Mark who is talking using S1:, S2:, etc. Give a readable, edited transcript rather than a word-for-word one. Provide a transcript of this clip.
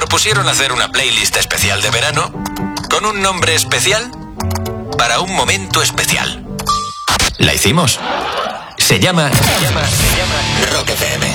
S1: propusieron hacer una playlist especial de verano con un nombre especial para un momento especial. La hicimos. Se llama Rock FM.